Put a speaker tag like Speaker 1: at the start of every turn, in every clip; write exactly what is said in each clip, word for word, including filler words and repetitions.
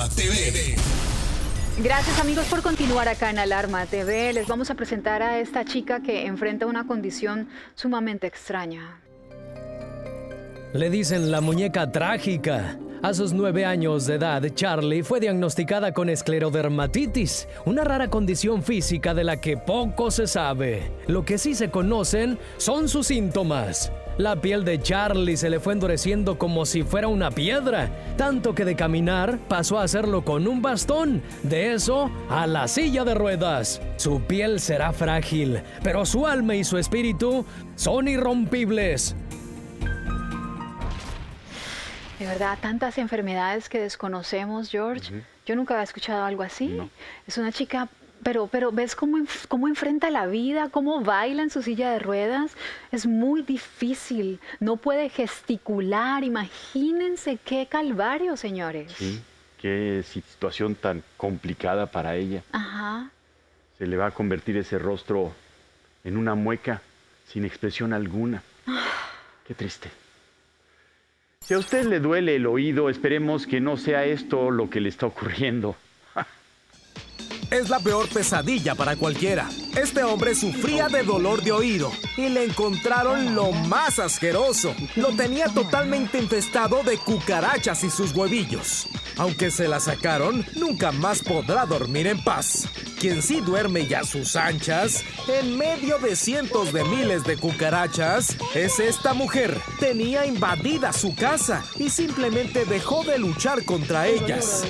Speaker 1: Alarma T V.
Speaker 2: Gracias amigos por continuar acá en Alarma T V. Les vamos a presentar a esta chica que enfrenta una condición sumamente extraña.
Speaker 3: Le dicen la muñeca trágica. A sus nueve años de edad, Charlie fue diagnosticada con esclerodermatitis, una rara condición física de la que poco se sabe. Lo que sí se conocen son sus síntomas. La piel de Charlie se le fue endureciendo como si fuera una piedra, tanto que de caminar pasó a hacerlo con un bastón, de eso a la silla de ruedas. Su piel será frágil, pero su alma y su espíritu son irrompibles.
Speaker 2: De verdad, tantas enfermedades que desconocemos, George. Uh-huh. Yo nunca había escuchado algo así. No. Es una chica, pero, pero ves cómo, cómo enfrenta la vida, cómo baila en su silla de ruedas. Es muy difícil. No puede gesticular. Imagínense qué calvario, señores.
Speaker 4: Sí, qué situación tan complicada para ella.
Speaker 2: Ajá.
Speaker 4: Se le va a convertir ese rostro en una mueca sin expresión alguna. Qué triste. Si a usted le duele el oído, esperemos que no sea esto lo que le está ocurriendo.
Speaker 5: Es la peor pesadilla para cualquiera. Este hombre sufría de dolor de oído y le encontraron lo más asqueroso. Lo tenía totalmente infestado de cucarachas y sus huevillos. Aunque se la sacaron, nunca más podrá dormir en paz. Quien sí duerme ya a sus anchas, en medio de cientos de miles de cucarachas, es esta mujer. Tenía invadida su casa y simplemente dejó de luchar contra ellas.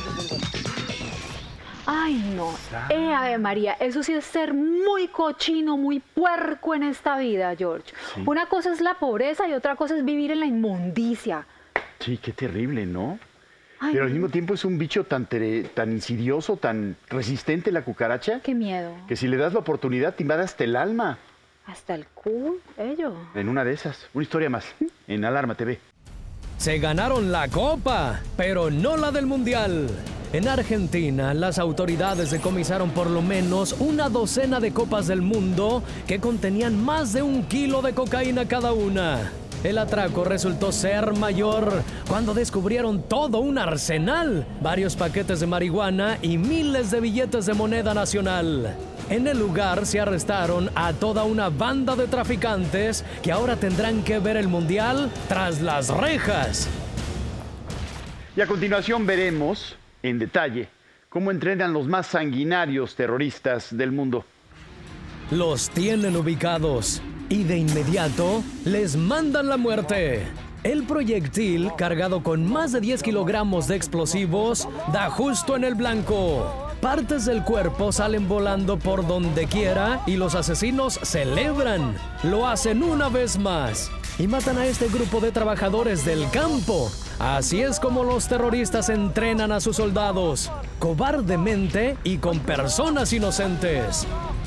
Speaker 2: Ay, no. Eh, Ave María, eso sí es ser muy cochino, muy puerco en esta vida, George. Sí. Una cosa es la pobreza y otra cosa es vivir en la inmundicia.
Speaker 4: Sí, qué terrible, ¿no? Ay, pero al mismo tiempo es un bicho tan, tan insidioso, tan resistente, la cucaracha.
Speaker 2: Qué miedo.
Speaker 4: Que si le das la oportunidad te invade hasta el alma.
Speaker 2: Hasta el culo, ello.
Speaker 4: En una de esas. Una historia más, en Alarma T V.
Speaker 3: Se ganaron la copa, pero no la del mundial. En Argentina, las autoridades decomisaron por lo menos una docena de copas del mundo que contenían más de un kilo de cocaína cada una. El atraco resultó ser mayor cuando descubrieron todo un arsenal, varios paquetes de marihuana y miles de billetes de moneda nacional. En el lugar se arrestaron a toda una banda de traficantes que ahora tendrán que ver el mundial tras las rejas.
Speaker 4: Y a continuación veremos en detalle cómo entrenan los más sanguinarios terroristas del mundo.
Speaker 3: Los tienen ubicados y de inmediato les mandan la muerte. El proyectil, cargado con más de diez kilogramos de explosivos, da justo en el blanco. Partes del cuerpo salen volando por donde quiera y los asesinos celebran. Lo hacen una vez más y matan a este grupo de trabajadores del campo. Así es como los terroristas entrenan a sus soldados, cobardemente y con personas inocentes.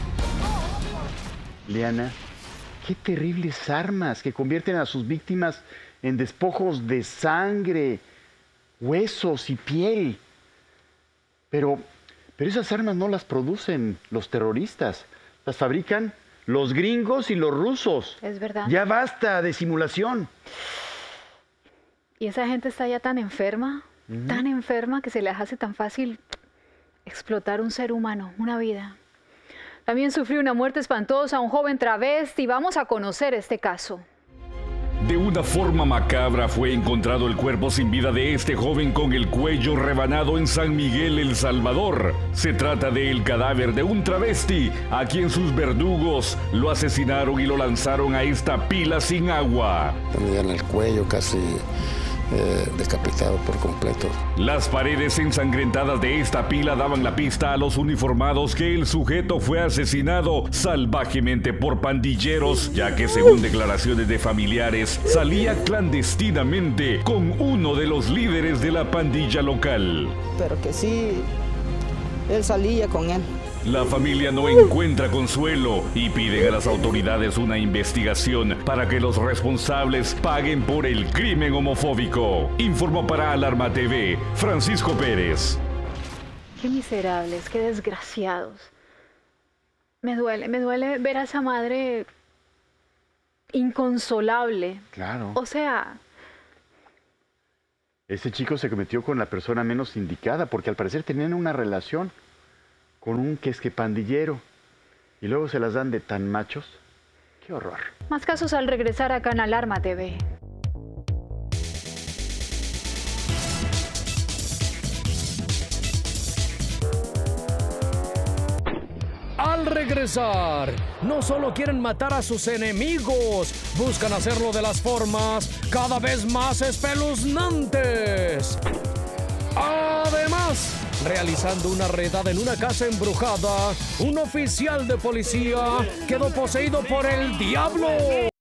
Speaker 4: Liana, qué terribles armas que convierten a sus víctimas en despojos de sangre, huesos y piel. Pero, pero esas armas no las producen los terroristas, las fabrican los gringos y los rusos.
Speaker 2: Es verdad.
Speaker 4: Ya basta de simulación.
Speaker 2: Y esa gente está ya tan enferma, uh-huh. tan enferma que se les hace tan fácil explotar un ser humano, una vida. También sufrió una muerte espantosa un joven travesti. Vamos a conocer este caso.
Speaker 6: De una forma macabra fue encontrado el cuerpo sin vida de este joven con el cuello rebanado en San Miguel, El Salvador. Se trata del cadáver de un travesti a quien sus verdugos lo asesinaron y lo lanzaron a esta pila sin agua.
Speaker 7: Tenían el cuello casi eh, decapitado por completo.
Speaker 6: Las paredes ensangrentadas de esta pila daban la pista a los uniformados que el sujeto fue asesinado salvajemente por pandilleros, ya que según declaraciones de familiares, salía clandestinamente con uno de los líderes de la pandilla local.
Speaker 8: Pero que sí, él salía con él.
Speaker 6: La familia no encuentra consuelo y piden a las autoridades una investigación para que los responsables paguen por el crimen homofóbico. Informó para Alarma T V, Francisco Pérez.
Speaker 2: Qué miserables, qué desgraciados. Me duele, me duele ver a esa madre inconsolable.
Speaker 4: Claro.
Speaker 2: O sea,
Speaker 4: Ese chico se cometió con la persona menos indicada porque al parecer tenían una relación con un quesquepandillero y luego se las dan de tan machos. ¡Qué horror!
Speaker 2: Más casos al regresar acá en Alarma T V.
Speaker 3: Al regresar, no solo quieren matar a sus enemigos, buscan hacerlo de las formas cada vez más espeluznantes. Además, realizando una redada en una casa embrujada, un oficial de policía quedó poseído por el diablo.